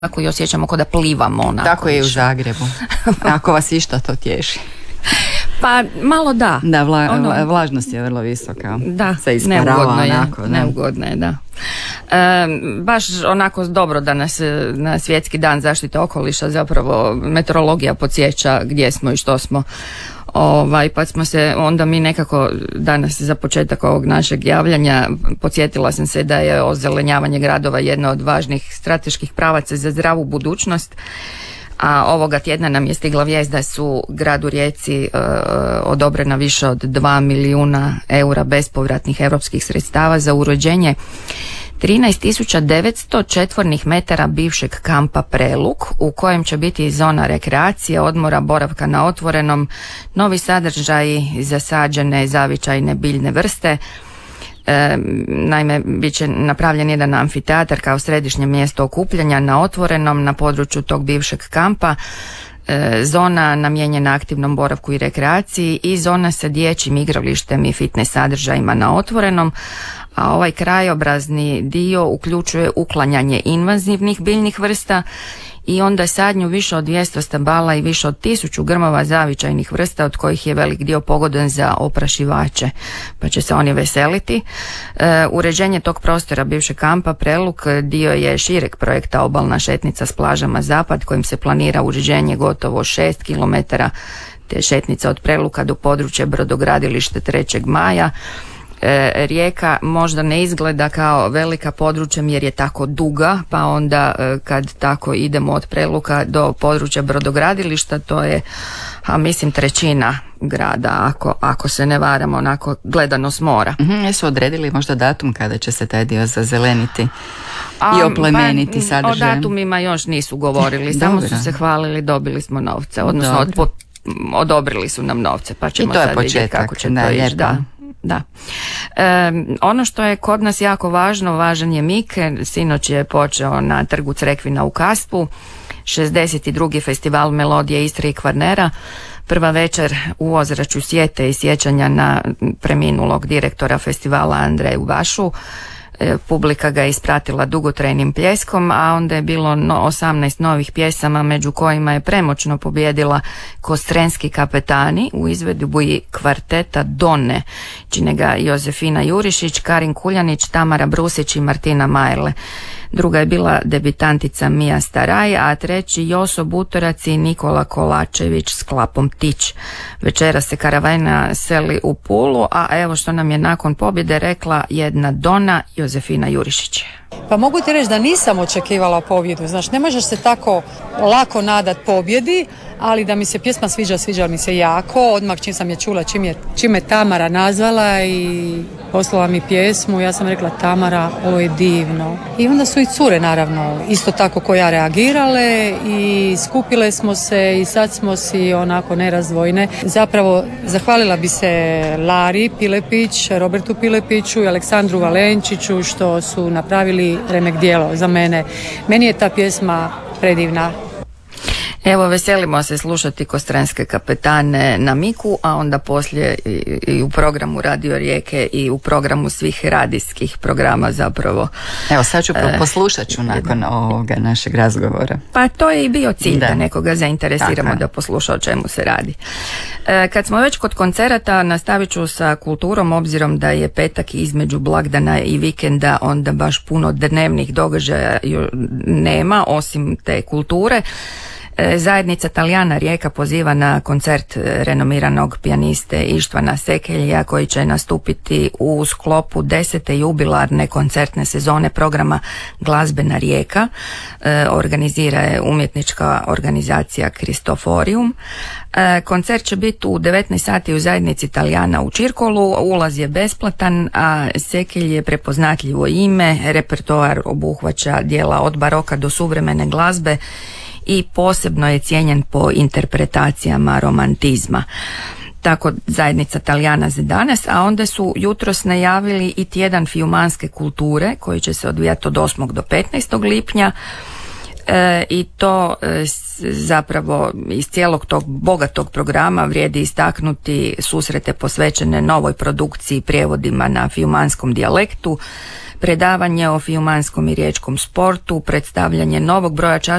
i osjećamo kao da plivamo. Onako, tako je i u Zagrebu, ako vas išta to tješi. Pa malo da. Da, vlažnost je vrlo visoka. Da, se isparava onako. Neugodno je, da. Baš onako dobro da nas na Svjetski dan zaštite okoliša zapravo meteorologija podsjeća gdje smo i što smo. Pa smo se onda mi nekako danas za početak ovog našeg javljanja podsjetila sam se da je ozelenjavanje gradova jedna od važnih strateških pravaca za zdravu budućnost. A ovoga tjedna nam je stigla vijest da su gradu Rijeci odobrena više od 2 milijuna eura bespovratnih europskih sredstava za uređenje 13.900 četvornih metara bivšeg kampa Preluk, u kojem će biti zona rekreacije, odmora, boravka na otvorenom, novi sadržaji, zasađene zavičajne biljne vrste. Naime, bit će napravljen jedan amfiteatar kao središnje mjesto okupljanja na otvorenom na području tog bivšeg kampa, zona namijenjena aktivnom boravku i rekreaciji i zona sa dječjim igralištem i fitness sadržajima na otvorenom, a ovaj krajobrazni dio uključuje uklanjanje invazivnih biljnih vrsta i onda sadnju više od 200 stabala i više od 1000 grmova zavičajnih vrsta, od kojih je velik dio pogodan za oprašivače, pa će se oni veseliti. Uređenje tog prostora bivšeg kampa Preluk dio je šireg projekta Obalna šetnica s plažama Zapad, kojim se planira uređenje gotovo 6 km te šetnica od Preluka do područja brodogradilište 3. maja. Rijeka možda ne izgleda kao velika područjem jer je tako duga, pa onda kad tako idemo od Preluka do područja brodogradilišta, to je mislim 1/3 grada, ako se ne varam, onako gledano s mora. Jesu odredili možda datum kada će se taj dio zazeleniti i oplemeniti sadržajem? O datumima još nisu govorili, samo su se hvalili, dobili smo novce, odnosno odobrili su nam novce, pa ćemo sad vidjeti kako će to ići. Da. Ono što je kod nas jako važan je MIK. Sinoć je počeo na trgu Crekvina u Kastvu 62. festival Melodije Istre i Kvarnera. Prva večer u ozračju sjete i sjećanja na preminulog direktora festivala Andreju Vašu. Publika ga je ispratila dugotrajnim pljeskom, a onda je bilo 18 novih pjesama, među kojima je premoćno pobijedila Kostrenski kapetani u izvedbi kvarteta Donne. Čine ga Jozefina Jurišić, Karin Kuljanić, Tamara Brusić i Martina Majerle. Druga je bila debitantica Mija Staraj, a treći Joso Butorac i Nikola Kolačević s Klapom Tić. Večera se karavana seli u Pulu, a evo što nam je nakon pobjede rekla jedna Dona, Jozefina Jurišić. Pa mogu ti reći da nisam očekivala pobjedu, znaš, ne možeš se tako lako nadat pobjedi, ali da mi se pjesma sviđa mi se jako. Odmah čim sam je čula, čim je Tamara nazvala i poslala mi pjesmu, ja sam rekla Tamara, ovo je divno. I onda su i cure naravno isto tako ko ja reagirale i skupile smo se i sad smo si onako nerazdvojne. Zapravo zahvalila bi se Lari Pilepić, Robertu Pilepiću i Aleksandru Valenčiću što su napravili remek djelo za mene. Meni je ta pjesma predivna. Evo, veselimo se slušati Kostrenske kapetane na Miku, a onda poslije i u programu Radio Rijeke i u programu svih radijskih programa zapravo. Evo, sad ću poslušat ću nakon ovoga našeg razgovora. Pa to je i bio cilj da nekoga zainteresiramo da posluša o čemu se radi. Kad smo već kod koncerata, nastavit ću sa kulturom, obzirom da je petak između blagdana i vikenda, onda baš puno dnevnih događaja nema, osim te kulture. Zajednica Talijana Rijeka poziva na koncert renomiranog pijaniste Ištvana Sekeljija, koji će nastupiti u sklopu 10. jubilarne koncertne sezone programa Glazbena Rijeka. Organizira je umjetnička organizacija Kristoforium. Koncert će biti u 19 sati u zajednici Talijana u Čirkolu. Ulaz je besplatan, a Sekelj je prepoznatljivo ime. Repertoar obuhvaća djela od baroka do suvremene glazbe i posebno je cijenjen po interpretacijama romantizma. Tako zajednica Talijana za danas, a onda su jutros najavili i tjedan fiumanske kulture koji će se odvijati od 8. do 15. lipnja. I to zapravo iz cijelog tog bogatog programa vrijedi istaknuti susrete posvećene novoj produkciji, prijevodima na fiumanskom dijalektu, predavanje o fiumanskom i riječkom sportu, predstavljanje novog broja